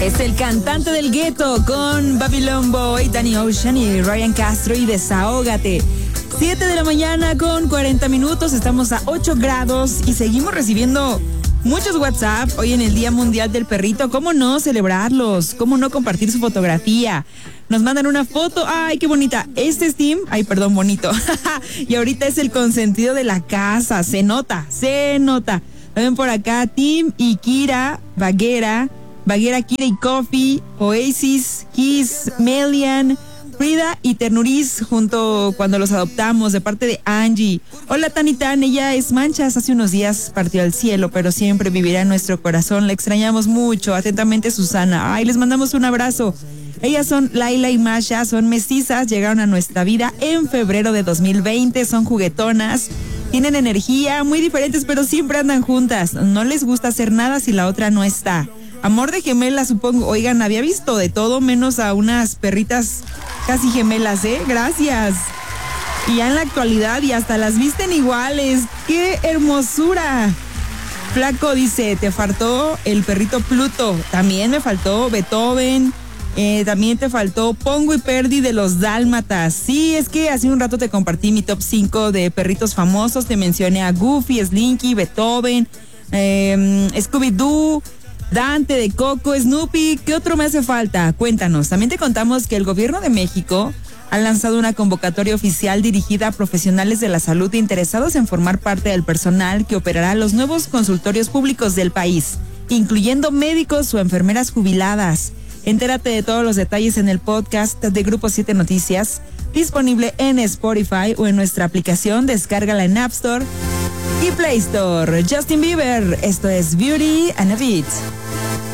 Es el cantante del gueto con Babylon Boy, Danny Ocean y Ryan Castro y Desahógate. 7 de la mañana con 40 minutos, estamos a 8 grados y seguimos recibiendo muchos WhatsApp hoy en el Día Mundial del Perrito. ¿Cómo no celebrarlos? ¿Cómo no compartir su fotografía? Nos mandan una foto, ¡ay, qué bonita! Este es Tim, ¡ay, perdón, bonito! Y ahorita es el consentido de la casa, se nota. Ven por acá, Tim y Kira Baguera, Kira y Coffee, Oasis, Kiss, Melian, Frida y Ternuriz junto cuando los adoptamos de parte de Angie. Hola Tanitán, ella es Manchas, hace unos días partió al cielo, pero siempre vivirá en nuestro corazón, la extrañamos mucho. Atentamente Susana, ay, les mandamos un abrazo. Ellas son Laila y Masha, son mestizas, llegaron a nuestra vida en febrero de 2020, son juguetonas, tienen energía, muy diferentes, pero siempre andan juntas. No les gusta hacer nada si la otra no está. Amor de gemelas, supongo. Oigan, había visto de todo menos a unas perritas casi gemelas, ¿eh? Gracias. Y ya en la actualidad y hasta las visten iguales. ¡Qué hermosura! Flaco dice, te faltó el perrito Pluto. También me faltó Beethoven. También te faltó Pongo y Perdi de los Dálmatas. Sí, es que hace un rato te compartí mi top 5 de perritos famosos. Te mencioné a Goofy, Slinky, Beethoven, Scooby-Doo, Dante de Coco, Snoopy. ¿Qué otro me hace falta? Cuéntanos. También te contamos que el gobierno de México ha lanzado una convocatoria oficial dirigida a profesionales de la salud interesados en formar parte del personal que operará los nuevos consultorios públicos del país, incluyendo médicos o enfermeras jubiladas. Entérate de todos los detalles en el podcast de Grupo 7 Noticias, disponible en Spotify o en nuestra aplicación. Descárgala en App Store y Play Store. Justin Bieber, esto es Beauty and a Beat.